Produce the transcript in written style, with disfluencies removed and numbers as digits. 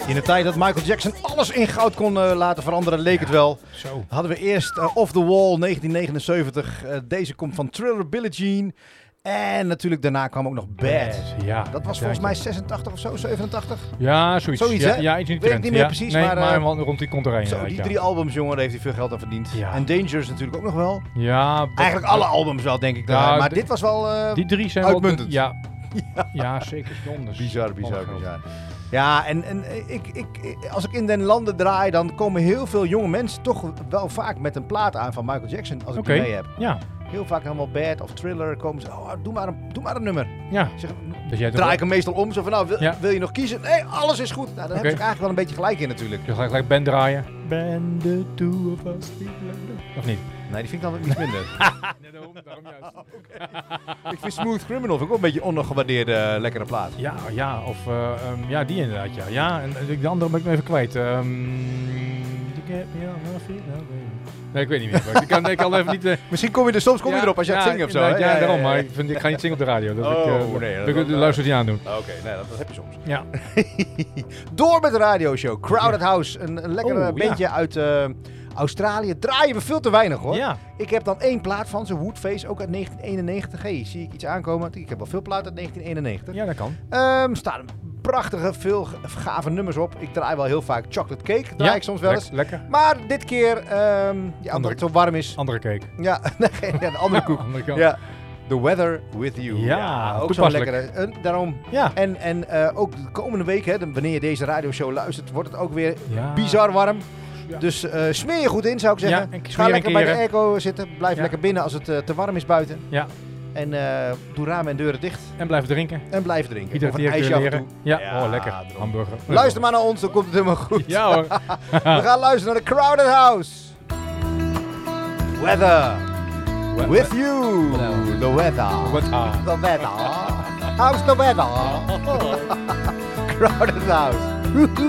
In de tijd dat Michael Jackson alles in goud kon laten veranderen, leek het wel. Zo. Hadden we eerst Off the Wall 1979. Deze komt van Thriller, Billie Jean. En natuurlijk daarna kwam ook nog Bad. Ja. Dat was volgens mij 86 of zo, 87. Ja, zoiets. Zoiets, ja, hè? ja, iets in die Weet ik trend. niet meer Ja. precies, Nee, maar, maar rond die komt er een. Zo, die 3 albums, jongen, daar heeft hij veel geld aan verdiend. Ja. En Dangerous natuurlijk ook nog wel. Ja. Eigenlijk alle albums wel, denk ik. Ja, maar dit was wel die 3 zijn uitmuntend. wel... Ja, zeker. Bijzonder. Bizar. Ja, en als ik in den landen draai, dan komen heel veel jonge mensen toch wel vaak met een plaat aan van Michael Jackson, als ik die mee heb. Ja. Heel vaak helemaal Bad of Thriller komen ze, doe maar een nummer. Ja. Zeg, Dus jij draai ik hem meestal om, zo van, nou, wil je nog kiezen? Nee, alles is goed. Nou, daar hebben ze eigenlijk wel een beetje gelijk in natuurlijk. Je gelijk band draaien. Band the two of us. Of niet? Nee, die vind ik dan iets minder. Nee, daarom juist. Ik vind Smooth Criminal vind ik ook een beetje ondergewaardeerde lekkere plaat. Ja, of ja, die inderdaad, ja. Ja, en de andere ben ik me even kwijt. Nee, ik weet niet meer. Ik kan even niet... Misschien kom je er soms erop als je gaat zingen of zo. Ja, daarom. Maar ik ga niet zingen op de radio. Dus ik luister het niet aan doen. Oké, nee, dat heb je soms. Ja. Door met de radioshow. Crowded House. Een lekker bandje uit Australië. Draaien we veel te weinig, hoor. Ja. Ik heb dan 1 plaat van ze. Woodface, ook uit 1991. Hey, zie ik iets aankomen? Ik heb wel veel platen uit 1991. Ja, dat kan. Staan prachtige, veel gave nummers op. Ik draai wel heel vaak Chocolate Cake. Draai ik soms wel eens. Lekker. Maar dit keer, omdat het zo warm is. Andere cake. Ja, de andere koek. Andere kant. Ja. The Weather With You. Ja, ook zo'n lekkere. Daarom. Ja. En ook de komende week, hè, wanneer je deze radioshow luistert, wordt het ook weer bizar warm. Ja. Dus smeer je goed in, zou ik zeggen. Ja, ga lekker bij de airco zitten. Blijf lekker binnen als het te warm is buiten. Ja. En doe ramen en deuren dicht. En blijf drinken. En blijf drinken. Iedere of een ijsje af en toe. Ja, lekker. Hamburger. Luister maar naar ons, dan komt het helemaal goed. Ja hoor. We gaan luisteren naar The Crowded House. Weather. With you. The weather. The weather. How's the weather? Crowded House.